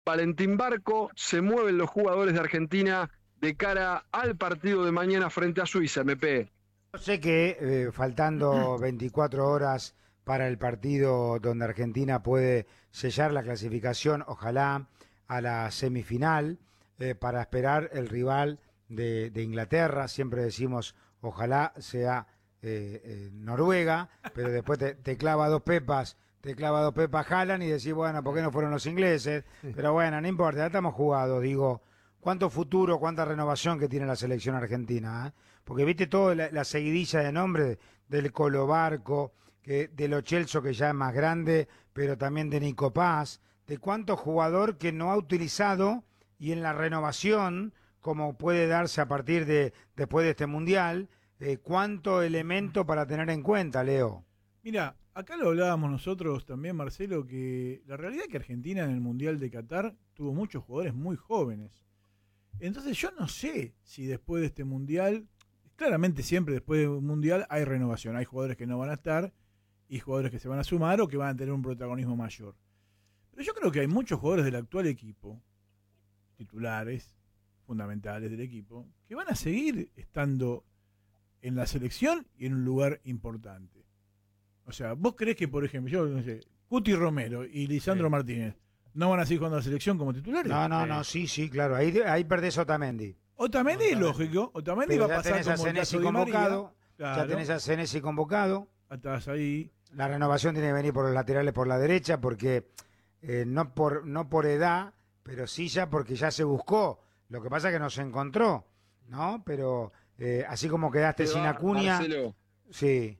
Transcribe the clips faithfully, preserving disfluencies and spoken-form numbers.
Valentín Barco, se mueven los jugadores de Argentina de cara al partido de mañana frente a Suiza, M P. Yo sé que eh, faltando veinticuatro horas para el partido donde Argentina puede sellar la clasificación, ojalá a la semifinal, eh, para esperar el rival de, de Inglaterra. Siempre decimos, ojalá sea eh, eh, Noruega, pero después te, te clava dos pepas, te clava dos pepas Haaland y decís, bueno, ¿por qué no fueron los ingleses? Pero bueno, no importa, ya estamos jugados, digo. Cuánto futuro, cuánta renovación que tiene la selección argentina, ¿eh? Porque viste toda la, la seguidilla de nombres del Colo Barco, que, de Lo Celso, que ya es más grande, pero también de Nico Paz, de cuánto jugador que no ha utilizado y en la renovación, como puede darse a partir de después de este Mundial, eh, cuánto elemento para tener en cuenta, Leo. Mira, acá lo hablábamos nosotros también, Marcelo, que la realidad es que Argentina en el Mundial de Qatar tuvo muchos jugadores muy jóvenes. Entonces yo no sé si después de este Mundial, claramente siempre después de un Mundial hay renovación, hay jugadores que no van a estar y jugadores que se van a sumar o que van a tener un protagonismo mayor. Pero yo creo que hay muchos jugadores del actual equipo, titulares, fundamentales del equipo, que van a seguir estando en la selección y en un lugar importante. O sea, ¿vos creés que, por ejemplo, yo no sé, Cuti Romero y Lisandro sí. Martínez ¿no van a seguir jugando a la selección como titulares? No, no, no, sí, sí, claro. Ahí, ahí perdés Otamendi. Otamendi es lógico. Otamendi va a pasar como el caso de convocado. Claro. Ya tenés a Senesi convocado. Estás ahí. La renovación tiene que venir por los laterales por la derecha, porque eh, no por no por edad, pero sí ya porque ya se buscó. Lo que pasa es que no se encontró, ¿no? Pero eh, así como quedaste sin Acuña. Marcelo. Sí.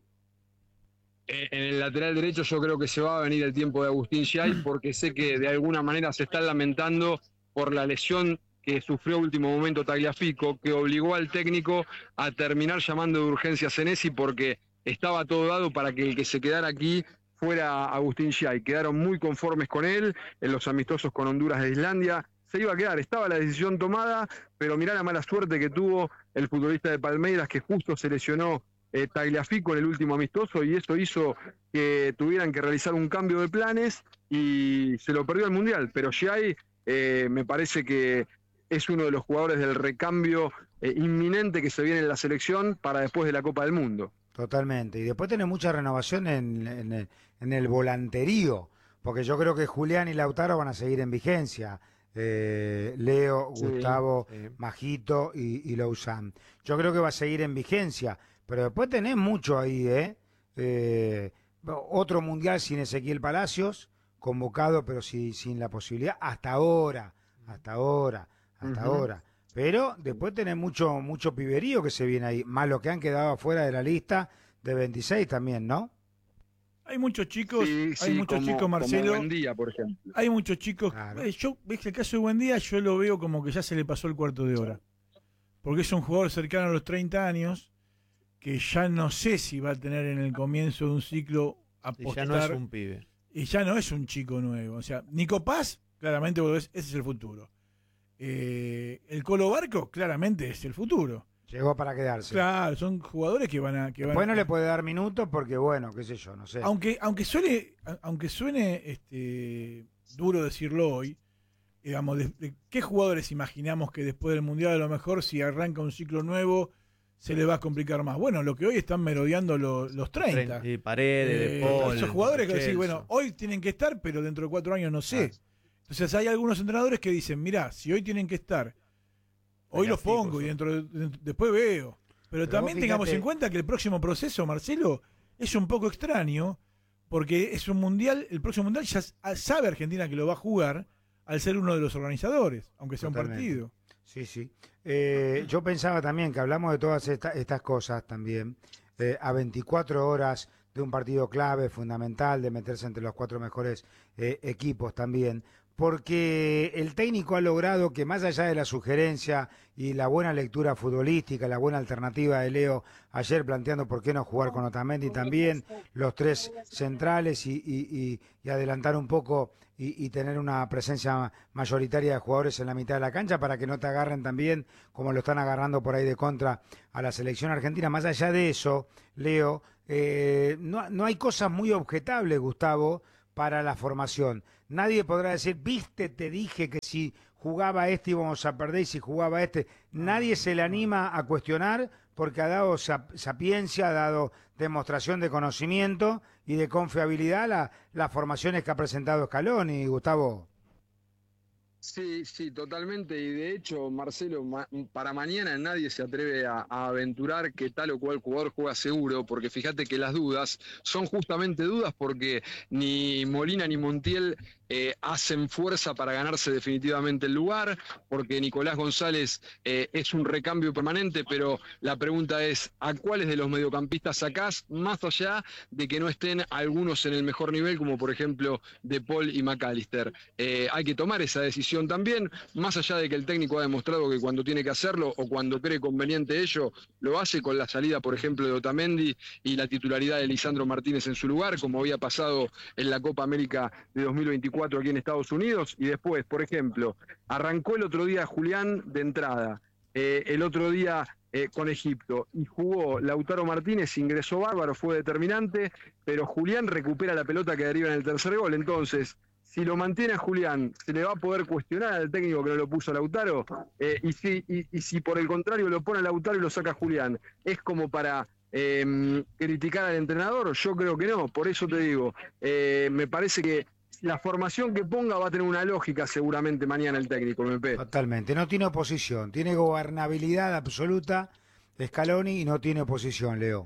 En el lateral derecho yo creo que se va a venir el tiempo de Agustín Giay, porque sé que de alguna manera se están lamentando por la lesión que sufrió a último momento Tagliafico, que obligó al técnico a terminar llamando de urgencia a Senesi porque estaba todo dado para que el que se quedara aquí fuera Agustín Giay. Quedaron muy conformes con él en los amistosos con Honduras e Islandia. Se iba a quedar, estaba la decisión tomada, pero mirá la mala suerte que tuvo el futbolista de Palmeiras, que justo se lesionó Eh, Tagliafico en el último amistoso, y eso hizo que tuvieran que realizar un cambio de planes y se lo perdió el Mundial. Pero Giay eh, me parece que es uno de los jugadores del recambio eh, inminente que se viene en la selección para después de la Copa del Mundo. Totalmente. Y después tiene mucha renovación en, en, el, en el volanterío, porque yo creo que Julián y Lautaro van a seguir en vigencia. Eh, Leo, sí, Gustavo, sí. Majito y, y Louzán. Yo creo que va a seguir en vigencia. Pero después tenés mucho ahí, ¿eh? eh otro mundial sin Ezequiel Palacios, convocado pero sí, sin la posibilidad, hasta ahora, hasta ahora, hasta uh-huh. ahora. Pero después tenés mucho, mucho piberío que se viene ahí, más los que han quedado afuera de la lista de veintiséis también, ¿no? Hay muchos chicos, sí, hay sí, muchos como, chicos, Marcelo. Como Buendía, por ejemplo. Hay muchos chicos. Claro. Eh, yo, ves que el caso de Buendía yo lo veo como que ya se le pasó el cuarto de hora. Porque es un jugador cercano a los treinta años, que ya no sé si va a tener en el comienzo de un ciclo apostar. Y ya no es un pibe. Y ya no es un chico nuevo. O sea, Nico Paz, claramente ese es el futuro. Eh, el Colo Barco, claramente es el futuro. Llegó para quedarse. Claro, son jugadores que van a... Que Después van no a... le puede dar minutos porque, bueno, qué sé yo, no sé. Aunque, aunque suene, aunque suene este, duro decirlo hoy, digamos, de, de, ¿qué jugadores imaginamos que después del Mundial a lo mejor si arranca un ciclo nuevo se le va a complicar más? Bueno, lo que hoy están merodeando los, los treinta. Y Paredes, eh, de Paul, esos jugadores que Celso. decís, bueno, hoy tienen que estar, pero dentro de cuatro años no sé. Ah. Entonces hay algunos entrenadores que dicen, mirá, si hoy tienen que estar, hoy los pongo y dentro de, de, después veo. Pero, pero también tengamos en cuenta que el próximo proceso, Marcelo, es un poco extraño, porque es un mundial, el próximo mundial ya sabe Argentina que lo va a jugar al ser uno de los organizadores, aunque sea Totalmente. un partido. Sí, sí. Eh, yo pensaba también que hablamos de todas esta, estas cosas también, eh, a veinticuatro horas de un partido clave, fundamental, de meterse entre los cuatro mejores eh, equipos también, porque el técnico ha logrado que más allá de la sugerencia y la buena lectura futbolística, la buena alternativa de Leo ayer planteando por qué no jugar con Otamendi también, los tres centrales y, y, y, y adelantar un poco y, y tener una presencia mayoritaria de jugadores en la mitad de la cancha para que no te agarren también como lo están agarrando por ahí de contra a la selección argentina. Más allá de eso, Leo, eh, no, no hay cosas muy objetables, Gustavo, para la formación. Nadie podrá decir, viste, te dije que si jugaba este íbamos a perder y si jugaba este. Nadie se le anima a cuestionar porque ha dado sap sapiencia, ha dado demostración de conocimiento y de confiabilidad la, las formaciones que ha presentado Scaloni, Gustavo. Sí, sí, totalmente. Y de hecho, Marcelo, ma para mañana nadie se atreve a, a aventurar que tal o cual jugador juega seguro, porque fíjate que las dudas son justamente dudas porque ni Molina ni Montiel eh, hacen fuerza para ganarse definitivamente el lugar, porque Nicolás González eh, es un recambio permanente, pero la pregunta es, ¿a cuáles de los mediocampistas sacás, más allá de que no estén algunos en el mejor nivel, como por ejemplo De Paul y McAllister? Eh, hay que tomar esa decisión también, más allá de que el técnico ha demostrado que cuando tiene que hacerlo o cuando cree conveniente ello, lo hace con la salida, por ejemplo, de Otamendi y la titularidad de Lisandro Martínez en su lugar, como había pasado en la Copa América de dos mil veinticuatro aquí en Estados Unidos. Y después, por ejemplo, arrancó el otro día Julián de entrada, eh, el otro día eh, con Egipto, y jugó Lautaro Martínez, ingresó bárbaro, fue determinante, pero Julián recupera la pelota que deriva en el tercer gol. Entonces, si lo mantiene a Julián, ¿se le va a poder cuestionar al técnico que no lo puso a Lautaro? Eh, y, si, y, y si por el contrario lo pone a Lautaro y lo saca a Julián, ¿es como para eh, criticar al entrenador? Yo creo que no, por eso te digo, eh, me parece que la formación que ponga va a tener una lógica seguramente mañana el técnico, M P. Totalmente, no tiene oposición, tiene gobernabilidad absoluta Scaloni y no tiene oposición, Leo.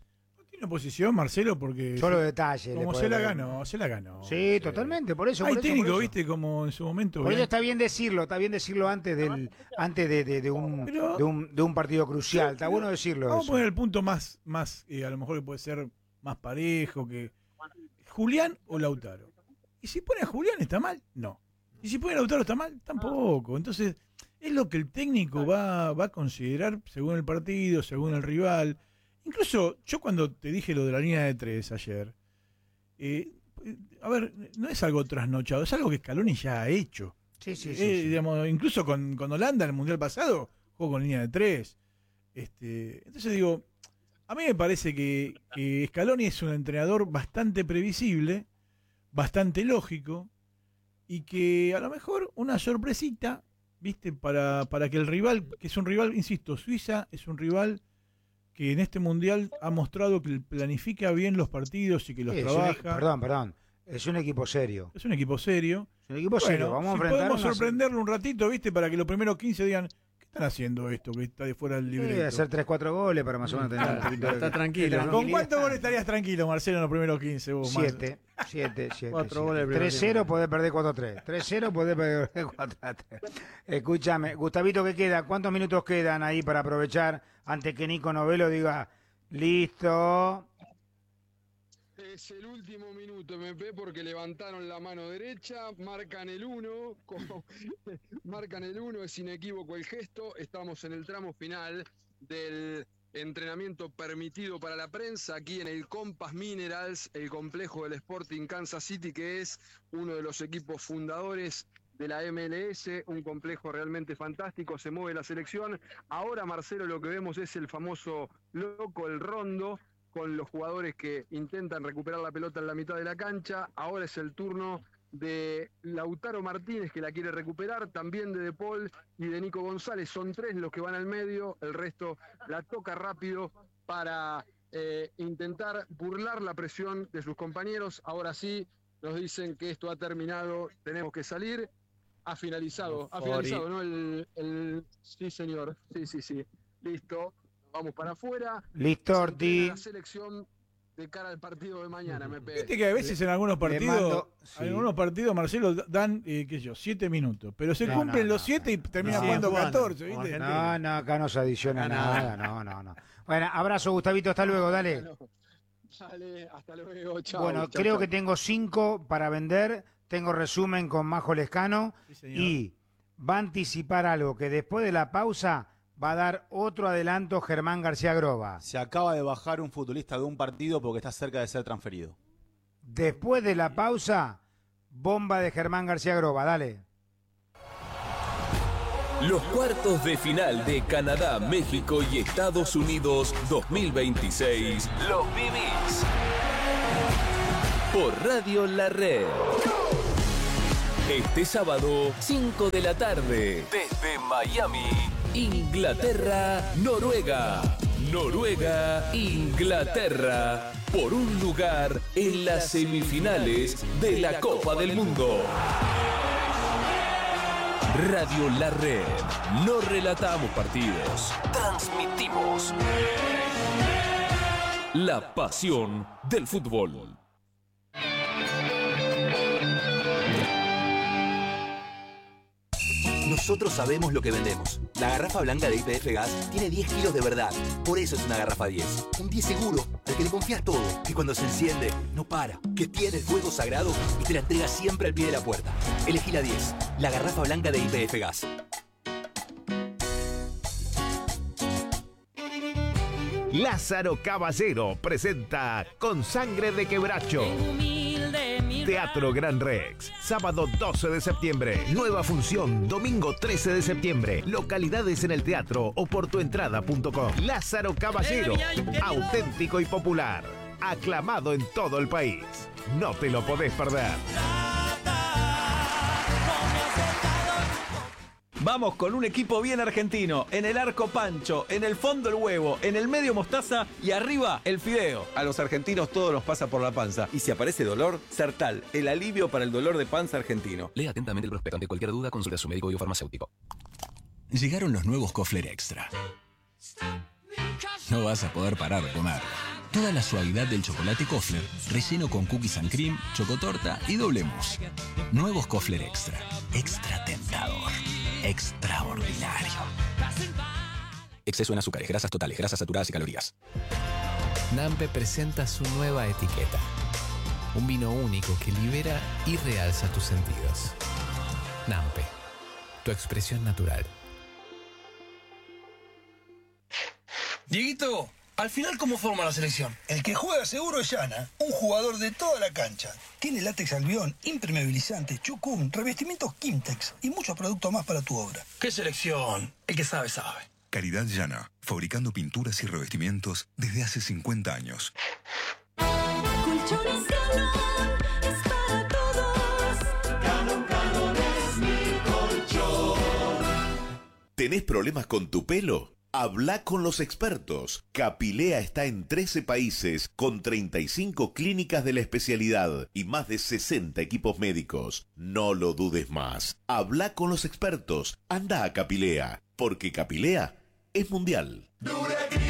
Una posición, Marcelo, porque solo detalles. Como se la ganó, se la ganó. Sí, sí, totalmente, por eso. Hay por eso, técnico, por eso. viste, como en su momento. Por eso está bien decirlo, está bien decirlo antes del, antes de, de, de, un, pero, de un de un partido crucial. Pero, está bueno decirlo. Vamos eso. a poner el punto más, más eh, a lo mejor que puede ser más parejo que Julián o Lautaro. Y si pone a Julián está mal, no. Y si pone a Lautaro está mal, tampoco. Entonces es lo que el técnico va, va a considerar según el partido, según el rival. Incluso yo cuando te dije lo de la línea de tres ayer, eh, a ver, no es algo trasnochado, es algo que Scaloni ya ha hecho. Sí, sí, sí. Eh, sí. Digamos, incluso con, con Holanda en el Mundial pasado, jugó con línea de tres. Este, entonces digo, a mí me parece que, que Scaloni es un entrenador bastante previsible, bastante lógico, y que a lo mejor una sorpresita, viste, para, para que el rival, que es un rival, insisto, Suiza es un rival que en este mundial ha mostrado que planifica bien los partidos y que los sí, trabaja. Un, perdón, perdón. Es un equipo serio. Es un equipo serio. Es un equipo bueno, serio. Vamos si a enfrentar podemos una... sorprenderlo un ratito, ¿viste? Para que los primeros quince digan, ¿qué están haciendo esto que está de fuera del libreto? Sí, hacer tres cuatro goles para más o menos tener un poquito de... Está tranquilo. ¿Con cuántos goles estarías tranquilo, Marcelo, en los primeros quince? Vos, siete, siete, siete. cuatro goles. tres cero podés perder cuatro tres. tres cero podés perder cuatro tres. Escúchame, Gustavito, ¿qué queda? ¿Cuántos minutos quedan ahí para aprovechar antes que Nico Novello diga... Listo. Es el último minuto, M P, porque levantaron la mano derecha, marcan el uno, como, marcan el uno, es inequívoco el gesto. Estamos en el tramo final del entrenamiento permitido para la prensa aquí en el Compass Minerals, el complejo del Sporting Kansas City, que es uno de los equipos fundadores de la M L S, un complejo realmente fantástico. Se mueve la selección. Ahora, Marcelo, lo que vemos es el famoso loco, el rondo, con los jugadores que intentan recuperar la pelota en la mitad de la cancha. Ahora es el turno de Lautaro Martínez, que la quiere recuperar, también de De Paul y de Nico González. Son tres los que van al medio, el resto la toca rápido para eh, intentar burlar la presión de sus compañeros. Ahora sí, nos dicen que esto ha terminado, tenemos que salir. Ha finalizado, ha finalizado, ¿no? El, el, sí, señor, sí, sí, sí. Listo, vamos para afuera. Listo, Orti. La selección de cara al partido de mañana, M P. Viste que a veces en algunos partidos, mando, sí. en algunos partidos, Marcelo, dan, eh, qué sé yo, siete minutos, pero se no, cumplen no, los siete no, y termina no, jugando catorce, ¿viste? No, no, acá no se adiciona nada, no, no, no. Bueno, abrazo, Gustavito, hasta luego, dale. Bueno, dale, hasta luego, chao. Bueno, chau, creo chau. que tengo cinco para vender. Tengo resumen con Majo Lescano sí, y va a anticipar algo que después de la pausa va a dar otro adelanto Germán García Groba. Se acaba de bajar un futbolista de un partido porque está cerca de ser transferido. Después de la pausa, bomba de Germán García Groba, dale. Los cuartos de final de Canadá, México y Estados Unidos dos mil veintiséis los vivís por Radio La Red. Este sábado, cinco de la tarde, desde Miami, Inglaterra, Noruega. Noruega, Inglaterra, por un lugar en las semifinales de la Copa del Mundo. Radio La Red. No relatamos partidos, transmitimos la pasión del fútbol. Nosotros sabemos lo que vendemos. La garrafa blanca de Y P F Gas tiene diez kilos de verdad. Por eso es una garrafa diez. Un diez seguro, al que le confías todo. Que cuando se enciende, no para. Que tiene el fuego sagrado y te la entrega siempre al pie de la puerta. Elegí la diez. La garrafa blanca de Y P F Gas. Lázaro Caballero presenta Con Sangre de Quebracho. Teatro Gran Rex, sábado doce de septiembre. Nueva función, domingo trece de septiembre. Localidades en el teatro o por tuentrada punto com. Lázaro Caballero, auténtico y popular. Aclamado en todo el país. No te lo podés perder. Vamos con un equipo bien argentino. En el arco Pancho, en el fondo el huevo, en el medio mostaza y arriba el fideo. A los argentinos todo nos pasa por la panza. Y si aparece dolor, Sertal, el alivio para el dolor de panza argentino. Lea atentamente el prospecto. Ante cualquier duda, consulte a su médico o farmacéutico. Llegaron los nuevos Kofler Extra. No vas a poder parar de comer. Toda la suavidad del chocolate Kofler, relleno con cookies and cream, chocotorta y doble mousse. Nuevos Kofler Extra. Extra tentador. Extraordinario. Exceso en azúcares, grasas totales, grasas saturadas y calorías. Nampe presenta su nueva etiqueta. Un vino único que libera y realza tus sentidos. Nampe, tu expresión natural. Dieguito, al final, ¿cómo forma la selección? El que juega seguro es Yana, un jugador de toda la cancha. Tiene látex albión, impermeabilizante, chucún, revestimientos Kimtex y muchos productos más para tu obra. ¿Qué selección? El que sabe, sabe. Caridad Yana, fabricando pinturas y revestimientos desde hace cincuenta años. Colchones Galón, es para todos. Galón, Galón es mi colchón. ¿Tenés problemas con tu pelo? Habla con los expertos. Capilea está en trece países con treinta y cinco clínicas de la especialidad y más de sesenta equipos médicos. No lo dudes más. Habla con los expertos. Anda a Capilea, porque Capilea es mundial.